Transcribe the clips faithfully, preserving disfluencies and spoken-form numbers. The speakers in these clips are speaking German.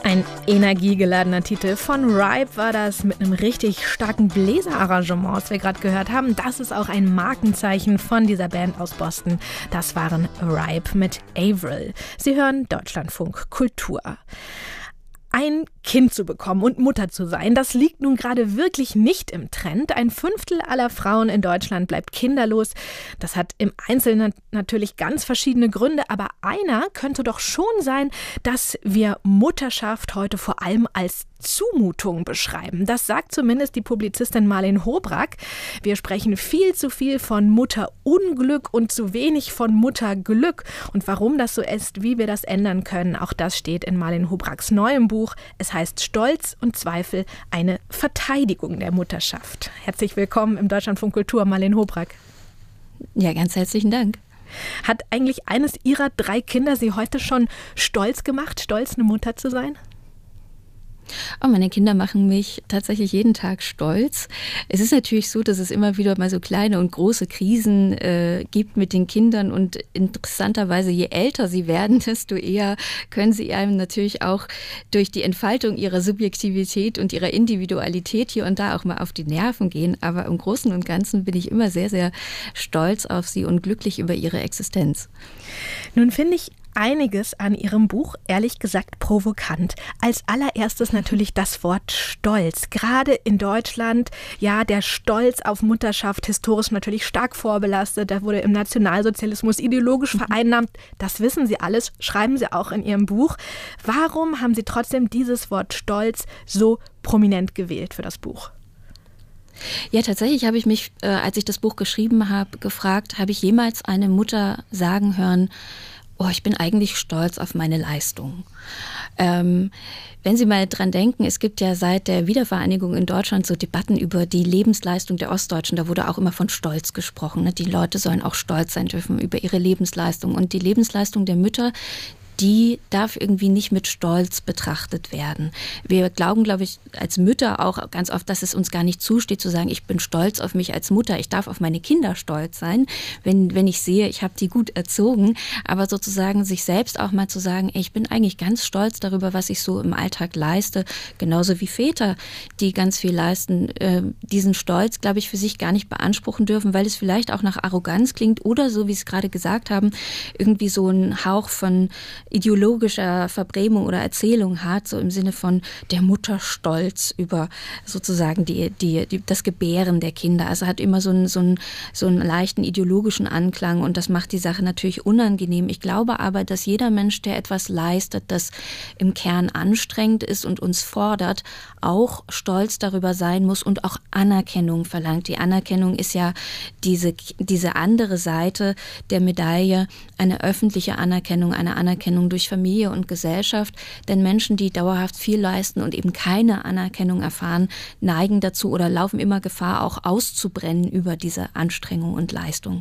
Ein energiegeladener Titel von Ripe war das, mit einem richtig starken Bläserarrangement, was wir gerade gehört haben. Das ist auch ein Markenzeichen von dieser Band aus Boston. Das waren Ripe mit Avril. Sie hören Deutschlandfunk Kultur. Ein Kind zu bekommen und Mutter zu sein, das liegt nun gerade wirklich nicht im Trend. Ein Fünftel aller Frauen in Deutschland bleibt kinderlos. Das hat im Einzelnen natürlich ganz verschiedene Gründe, aber einer könnte doch schon sein, dass wir Mutterschaft heute vor allem als Zumutung beschreiben. Das sagt zumindest die Publizistin Marlene Hobrack. Wir sprechen viel zu viel von Mutterunglück und zu wenig von Mutterglück. Und warum das so ist, wie wir das ändern können, auch das steht in Marlene Hobracks neuem Buch. Es heißt Stolz und Zweifel, eine Verteidigung der Mutterschaft. Herzlich willkommen im Deutschlandfunk Kultur, Marlene Hobrack. Ja, ganz herzlichen Dank. Hat eigentlich eines Ihrer drei Kinder Sie heute schon stolz gemacht, stolz eine Mutter zu sein? Oh, meine Kinder machen mich tatsächlich jeden Tag stolz. Es ist natürlich so, dass es immer wieder mal so kleine und große Krisen äh, gibt mit den Kindern und interessanterweise, je älter sie werden, desto eher können sie einem natürlich auch durch die Entfaltung ihrer Subjektivität und ihrer Individualität hier und da auch mal auf die Nerven gehen. Aber im Großen und Ganzen bin ich immer sehr, sehr stolz auf sie und glücklich über ihre Existenz. Nun finde ich einiges an Ihrem Buch, ehrlich gesagt, provokant. Als allererstes natürlich das Wort Stolz. Gerade in Deutschland, ja, der Stolz auf Mutterschaft, historisch natürlich stark vorbelastet. Da wurde im Nationalsozialismus ideologisch vereinnahmt. Das wissen Sie alles, schreiben Sie auch in Ihrem Buch. Warum haben Sie trotzdem dieses Wort Stolz so prominent gewählt für das Buch? Ja, tatsächlich habe ich mich, äh, als ich das Buch geschrieben habe, gefragt, habe ich jemals eine Mutter sagen hören, oh, ich bin eigentlich stolz auf meine Leistung. Ähm, wenn Sie mal dran denken, es gibt ja seit der Wiedervereinigung in Deutschland so Debatten über die Lebensleistung der Ostdeutschen. Da wurde auch immer von Stolz gesprochen. Ne? Die Leute sollen auch stolz sein dürfen über ihre Lebensleistung. Und die Lebensleistung der Mütter, die darf irgendwie nicht mit Stolz betrachtet werden. Wir glauben, glaube ich, als Mütter auch ganz oft, dass es uns gar nicht zusteht, zu sagen, ich bin stolz auf mich als Mutter, ich darf auf meine Kinder stolz sein, wenn, wenn ich sehe, ich habe die gut erzogen, aber sozusagen sich selbst auch mal zu sagen, ey, ich bin eigentlich ganz stolz darüber, was ich so im Alltag leiste, genauso wie Väter, die ganz viel leisten, äh, diesen Stolz, glaube ich, für sich gar nicht beanspruchen dürfen, weil es vielleicht auch nach Arroganz klingt oder, so wie Sie es gerade gesagt haben, irgendwie so ein Hauch von ideologischer Verbrämung oder Erzählung hat, so im Sinne von der Mutter stolz über sozusagen die, die, die, das Gebären der Kinder. Also hat immer so einen, so, einen, so einen leichten ideologischen Anklang und das macht die Sache natürlich unangenehm. Ich glaube aber, dass jeder Mensch, der etwas leistet, das im Kern anstrengend ist und uns fordert, auch stolz darüber sein muss und auch Anerkennung verlangt. Die Anerkennung ist ja diese, diese andere Seite der Medaille, eine öffentliche Anerkennung, eine Anerkennung durch Familie und Gesellschaft, denn Menschen, die dauerhaft viel leisten und eben keine Anerkennung erfahren, neigen dazu oder laufen immer Gefahr, auch auszubrennen über diese Anstrengung und Leistung.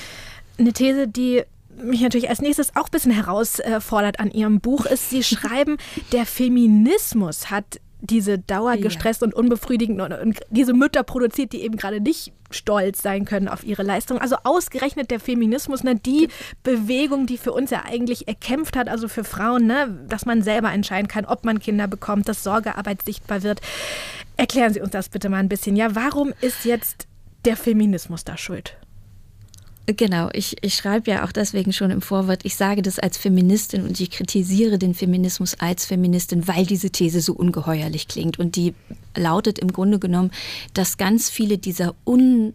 Eine These, die mich natürlich als nächstes auch ein bisschen herausfordert an Ihrem Buch, ist, Sie schreiben, der Feminismus hat diese dauergestresst ja. und unbefriedigend und, und diese Mütter produziert, die eben gerade nicht stolz sein können auf ihre Leistung. Also ausgerechnet der Feminismus, ne, die Bewegung, die für uns ja eigentlich erkämpft hat, also für Frauen, ne, dass man selber entscheiden kann, ob man Kinder bekommt, dass Sorgearbeit sichtbar wird. Erklären Sie uns das bitte mal ein bisschen. Ja, warum ist jetzt der Feminismus da schuld? Genau, ich, ich schreibe ja auch deswegen schon im Vorwort, ich sage das als Feministin und ich kritisiere den Feminismus als Feministin, weil diese These so ungeheuerlich klingt. Und die lautet im Grunde genommen, dass ganz viele dieser un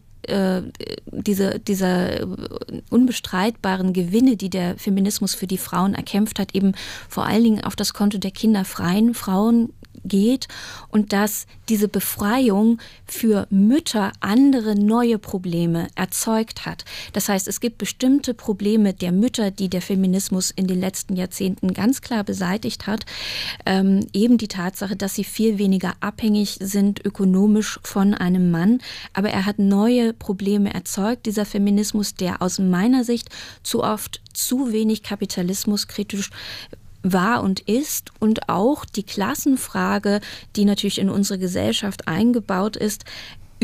diese, diese unbestreitbaren Gewinne, die der Feminismus für die Frauen erkämpft hat, eben vor allen Dingen auf das Konto der kinderfreien Frauen geht und dass diese Befreiung für Mütter andere neue Probleme erzeugt hat. Das heißt, es gibt bestimmte Probleme der Mütter, die der Feminismus in den letzten Jahrzehnten ganz klar beseitigt hat. Ähm, eben die Tatsache, dass sie viel weniger abhängig sind ökonomisch von einem Mann. Aber er hat neue Probleme erzeugt, dieser Feminismus, der aus meiner Sicht zu oft zu wenig kapitalismuskritisch war und ist und auch die Klassenfrage, die natürlich in unsere Gesellschaft eingebaut ist,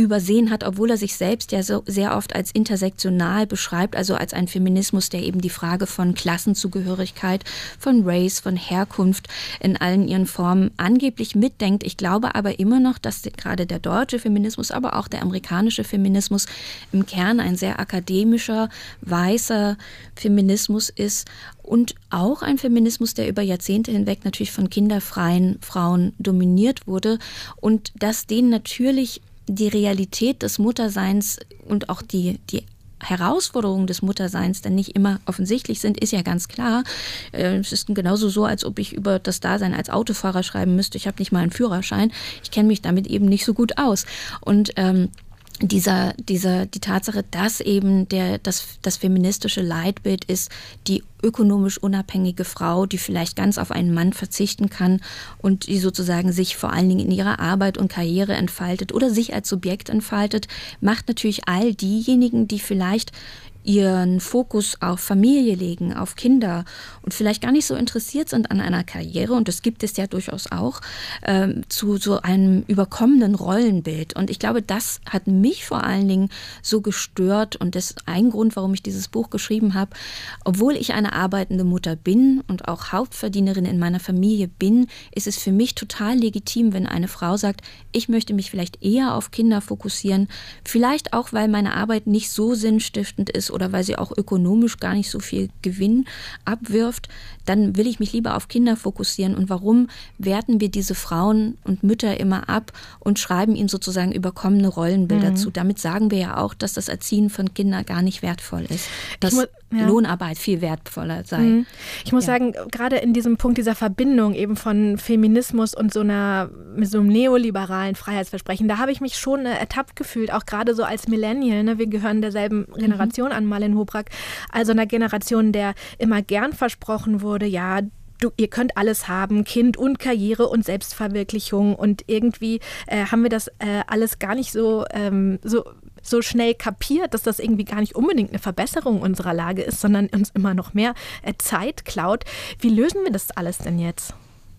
übersehen hat, obwohl er sich selbst ja so sehr oft als intersektional beschreibt, also als ein Feminismus, der eben die Frage von Klassenzugehörigkeit, von Race, von Herkunft in allen ihren Formen angeblich mitdenkt. Ich glaube aber immer noch, dass gerade der deutsche Feminismus, aber auch der amerikanische Feminismus im Kern ein sehr akademischer, weißer Feminismus ist und auch ein Feminismus, der über Jahrzehnte hinweg natürlich von kinderfreien Frauen dominiert wurde und dass denen natürlich die Realität des Mutterseins und auch die, die Herausforderungen des Mutterseins dann nicht immer offensichtlich sind, ist ja ganz klar. Es ist genauso so, als ob ich über das Dasein als Autofahrer schreiben müsste. Ich habe nicht mal einen Führerschein. Ich kenne mich damit eben nicht so gut aus. Und ähm, dieser, dieser, die Tatsache, dass eben der, das, das feministische Leitbild ist, die ökonomisch unabhängige Frau, die vielleicht ganz auf einen Mann verzichten kann und die sozusagen sich vor allen Dingen in ihrer Arbeit und Karriere entfaltet oder sich als Subjekt entfaltet, macht natürlich all diejenigen, die vielleicht ihren Fokus auf Familie legen, auf Kinder und vielleicht gar nicht so interessiert sind an einer Karriere, und das gibt es ja durchaus auch, äh, zu so einem überkommenen Rollenbild. Und ich glaube, das hat mich vor allen Dingen so gestört und das ist ein Grund, warum ich dieses Buch geschrieben habe. Obwohl ich eine arbeitende Mutter bin und auch Hauptverdienerin in meiner Familie bin, ist es für mich total legitim, wenn eine Frau sagt, ich möchte mich vielleicht eher auf Kinder fokussieren, vielleicht auch, weil meine Arbeit nicht so sinnstiftend ist oder weil sie auch ökonomisch gar nicht so viel Gewinn abwirft, dann will ich mich lieber auf Kinder fokussieren. Und warum werten wir diese Frauen und Mütter immer ab und schreiben ihnen sozusagen überkommene Rollenbilder mhm. zu? Damit sagen wir ja auch, dass das Erziehen von Kindern gar nicht wertvoll ist. Dass muss, ja. Lohnarbeit viel wertvoller sei. Mhm. Ich muss ja. sagen, gerade in diesem Punkt dieser Verbindung eben von Feminismus und so einer mit so einem neoliberalen Freiheitsversprechen, da habe ich mich schon äh, ertappt gefühlt, auch gerade so als Millennial. Ne? Wir gehören derselben Generation mhm. an, Marlene Hoprak, also einer Generation, der immer gern versprochen wurde, ja, Du, ihr könnt alles haben, Kind und Karriere und Selbstverwirklichung, und irgendwie äh, haben wir das äh, alles gar nicht so, ähm, so, so schnell kapiert, dass das irgendwie gar nicht unbedingt eine Verbesserung unserer Lage ist, sondern uns immer noch mehr äh, Zeit klaut. Wie lösen wir das alles denn jetzt?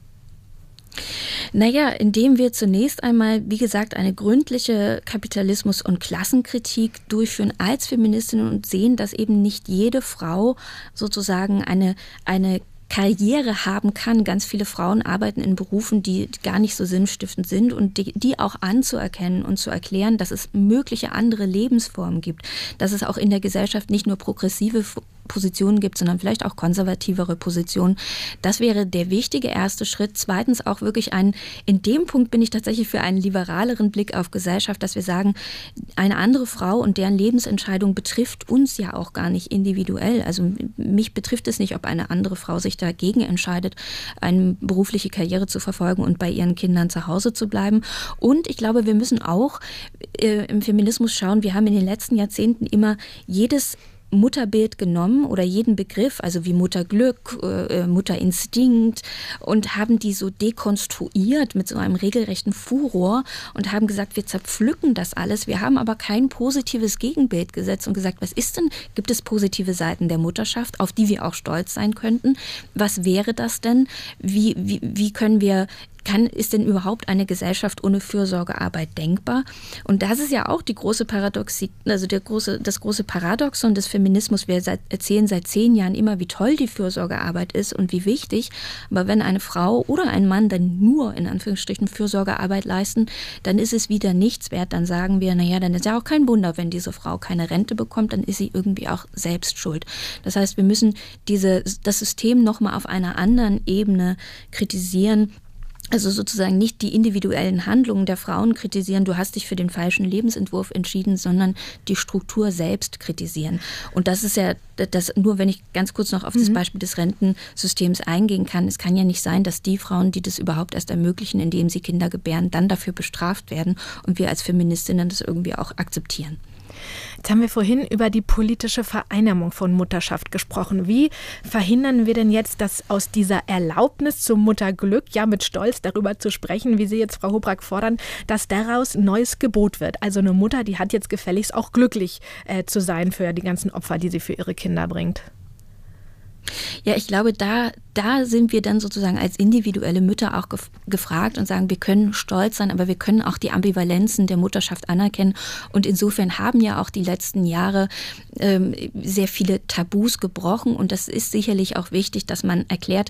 Naja, indem wir zunächst einmal, wie gesagt, eine gründliche Kapitalismus- und Klassenkritik durchführen als Feministinnen und sehen, dass eben nicht jede Frau sozusagen eine, eine Karriere haben kann. Ganz viele Frauen arbeiten in Berufen, die gar nicht so sinnstiftend sind, und die, die auch anzuerkennen und zu erklären, dass es mögliche andere Lebensformen gibt, dass es auch in der Gesellschaft nicht nur progressive Positionen gibt, sondern vielleicht auch konservativere Positionen. Das wäre der wichtige erste Schritt. Zweitens auch wirklich ein, in dem Punkt bin ich tatsächlich für einen liberaleren Blick auf Gesellschaft, dass wir sagen, eine andere Frau und deren Lebensentscheidung betrifft uns ja auch gar nicht individuell. Also mich betrifft es nicht, ob eine andere Frau sich dagegen entscheidet, eine berufliche Karriere zu verfolgen und bei ihren Kindern zu Hause zu bleiben. Und ich glaube, wir müssen auch äh, im Feminismus schauen, wir haben in den letzten Jahrzehnten immer jedes Mutterbild genommen oder jeden Begriff, also wie Mutterglück, äh, Mutterinstinkt, und haben die so dekonstruiert mit so einem regelrechten Furor und haben gesagt, wir zerpflücken das alles. Wir haben aber kein positives Gegenbild gesetzt und gesagt, was ist denn, gibt es positive Seiten der Mutterschaft, auf die wir auch stolz sein könnten? Was wäre das denn? Wie, wie, wie können wir Kann, ist denn überhaupt eine Gesellschaft ohne Fürsorgearbeit denkbar? Und das ist ja auch die große Paradoxie, also der große, das große Paradoxon des Feminismus. Wir seit, erzählen seit zehn Jahren immer, wie toll die Fürsorgearbeit ist und wie wichtig. Aber wenn eine Frau oder ein Mann dann nur in Anführungsstrichen Fürsorgearbeit leisten, dann ist es wieder nichts wert. Dann sagen wir, naja, dann ist ja auch kein Wunder, wenn diese Frau keine Rente bekommt, dann ist sie irgendwie auch selbst schuld. Das heißt, wir müssen diese, das System nochmal auf einer anderen Ebene kritisieren. Also sozusagen nicht die individuellen Handlungen der Frauen kritisieren, du hast dich für den falschen Lebensentwurf entschieden, sondern die Struktur selbst kritisieren. Und das ist ja, das, nur wenn ich ganz kurz noch auf mhm. das Beispiel des Rentensystems eingehen kann, es kann ja nicht sein, dass die Frauen, die das überhaupt erst ermöglichen, indem sie Kinder gebären, dann dafür bestraft werden und wir als Feministinnen das irgendwie auch akzeptieren. Jetzt haben wir vorhin über die politische Vereinnahmung von Mutterschaft gesprochen. Wie verhindern wir denn jetzt, dass aus dieser Erlaubnis zum Mutterglück, ja mit Stolz darüber zu sprechen, wie Sie jetzt, Frau Hoprak, fordern, dass daraus ein neues Gebot wird? Also eine Mutter, die hat jetzt gefälligst auch glücklich äh, zu sein für die ganzen Opfer, die sie für ihre Kinder bringt. Ja, ich glaube, da da sind wir dann sozusagen als individuelle Mütter auch gef- gefragt und sagen, wir können stolz sein, aber wir können auch die Ambivalenzen der Mutterschaft anerkennen. Und insofern haben ja auch die letzten Jahre ähm, sehr viele Tabus gebrochen. Und das ist sicherlich auch wichtig, dass man erklärt,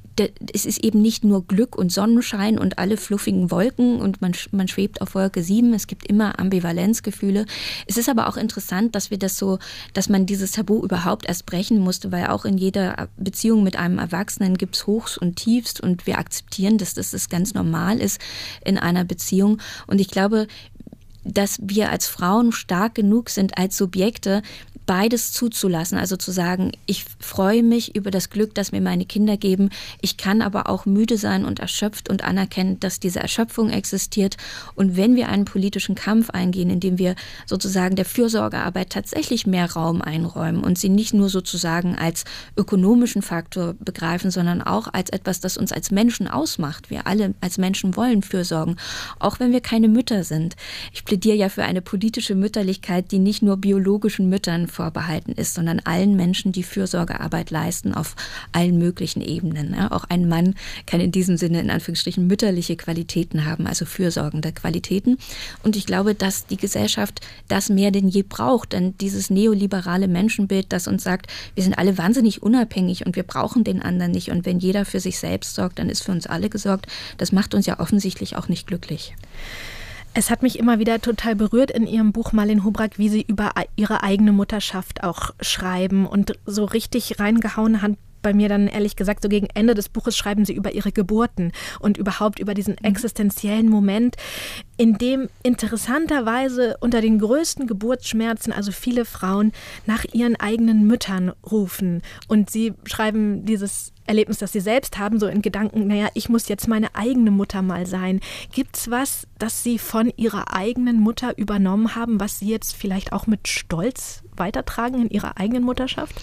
es ist eben nicht nur Glück und Sonnenschein und alle fluffigen Wolken und man, man schwebt auf Wolke sieben. Es gibt immer Ambivalenzgefühle. Es ist aber auch interessant, dass wir das so, dass man dieses Tabu überhaupt erst brechen musste, weil auch in jeder Beziehung mit einem Erwachsenen gibt es Hochs und Tiefs und wir akzeptieren, dass das, das ganz normal ist in einer Beziehung. Und ich glaube, dass wir als Frauen stark genug sind, als Subjekte beides zuzulassen, also zu sagen, ich freue mich über das Glück, das mir meine Kinder geben, ich kann aber auch müde sein und erschöpft und anerkennen, dass diese Erschöpfung existiert. Und wenn wir einen politischen Kampf eingehen, indem wir sozusagen der Fürsorgearbeit tatsächlich mehr Raum einräumen und sie nicht nur sozusagen als ökonomischen Faktor begreifen, sondern auch als etwas, das uns als Menschen ausmacht. Wir alle als Menschen wollen fürsorgen, auch wenn wir keine Mütter sind. Ich plädiere ja für eine politische Mütterlichkeit, die nicht nur biologischen Müttern vorbehalten ist, sondern allen Menschen, die Fürsorgearbeit leisten auf allen möglichen Ebenen. Ja, auch ein Mann kann in diesem Sinne in Anführungsstrichen mütterliche Qualitäten haben, also fürsorgende Qualitäten. Und ich glaube, dass die Gesellschaft das mehr denn je braucht, denn dieses neoliberale Menschenbild, das uns sagt, wir sind alle wahnsinnig unabhängig und wir brauchen den anderen nicht und wenn jeder für sich selbst sorgt, dann ist für uns alle gesorgt. Das macht uns ja offensichtlich auch nicht glücklich. Es hat mich immer wieder total berührt in Ihrem Buch, Marlene Hobrak, wie Sie über Ihre eigene Mutterschaft auch schreiben und so richtig reingehauen hat bei mir dann ehrlich gesagt, so gegen Ende des Buches schreiben Sie über Ihre Geburten und überhaupt über diesen existenziellen Moment, in dem interessanterweise unter den größten Geburtsschmerzen, also viele Frauen nach ihren eigenen Müttern rufen. Und Sie schreiben dieses Erlebnis, das Sie selbst haben, so in Gedanken, naja, ich muss jetzt meine eigene Mutter mal sein. Gibt's was, das Sie von Ihrer eigenen Mutter übernommen haben, was Sie jetzt vielleicht auch mit Stolz weitertragen in Ihrer eigenen Mutterschaft?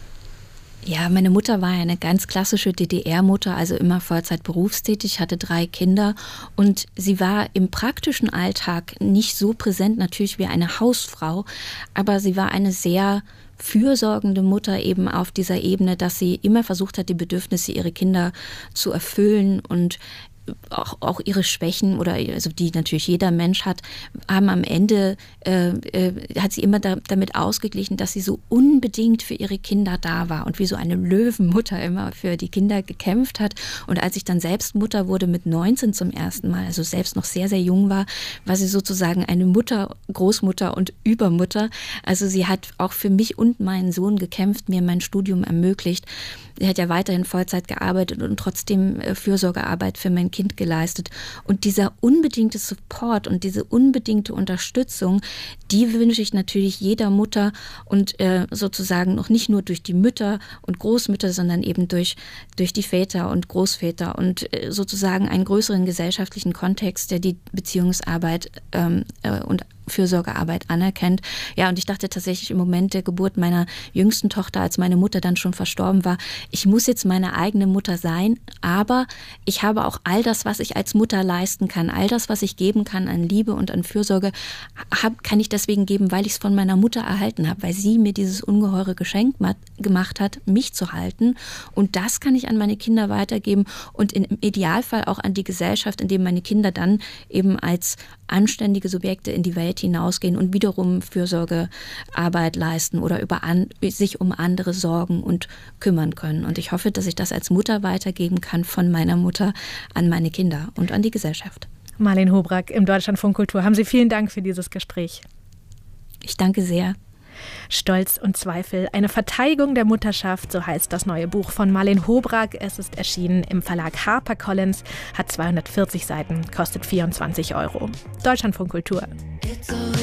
Ja, meine Mutter war ja eine ganz klassische D D R-Mutter, also immer Vollzeit berufstätig, hatte drei Kinder und sie war im praktischen Alltag nicht so präsent natürlich wie eine Hausfrau, aber sie war eine sehr fürsorgende Mutter eben auf dieser Ebene, dass sie immer versucht hat, die Bedürfnisse ihrer Kinder zu erfüllen und Auch, auch ihre Schwächen oder also die natürlich jeder Mensch hat, haben am Ende äh, äh, hat sie immer da, damit ausgeglichen, dass sie so unbedingt für ihre Kinder da war und wie so eine Löwenmutter immer für die Kinder gekämpft hat. Und als ich dann selbst Mutter wurde mit neunzehn zum ersten Mal, also selbst noch sehr, sehr jung war, war sie sozusagen eine Mutter, Großmutter und Übermutter. Also sie hat auch für mich und meinen Sohn gekämpft, mir mein Studium ermöglicht. Sie hat ja weiterhin Vollzeit gearbeitet und trotzdem äh, Fürsorgearbeit für mein Kind geleistet. Und dieser unbedingte Support und diese unbedingte Unterstützung, die wünsche ich natürlich jeder Mutter und äh, sozusagen noch nicht nur durch die Mütter und Großmütter, sondern eben durch, durch die Väter und Großväter und äh, sozusagen einen größeren gesellschaftlichen Kontext, der die Beziehungsarbeit ähm, äh, und Fürsorgearbeit anerkennt. Ja, und ich dachte tatsächlich im Moment der Geburt meiner jüngsten Tochter, als meine Mutter dann schon verstorben war, ich muss jetzt meine eigene Mutter sein, aber ich habe auch all das, was ich als Mutter leisten kann, all das, was ich geben kann an Liebe und an Fürsorge, hab, kann ich deswegen geben, weil ich es von meiner Mutter erhalten habe, weil sie mir dieses ungeheure Geschenk mat, gemacht hat, mich zu halten. Und das kann ich an meine Kinder weitergeben und im Idealfall auch an die Gesellschaft, in dem meine Kinder dann eben als anständige Subjekte in die Welt hinausgehen und wiederum Fürsorgearbeit leisten oder über an, sich um andere sorgen und kümmern können. Und ich hoffe, dass ich das als Mutter weitergeben kann von meiner Mutter an meine Kinder und an die Gesellschaft. Marlene Hobrak im Deutschlandfunk Kultur. Haben Sie vielen Dank für dieses Gespräch. Ich danke sehr. Stolz und Zweifel, eine Verteidigung der Mutterschaft, so heißt das neue Buch von Marlene Hobrak. Es ist erschienen im Verlag HarperCollins, hat zweihundertvierzig Seiten, kostet vierundzwanzig Euro. Deutschlandfunk Kultur.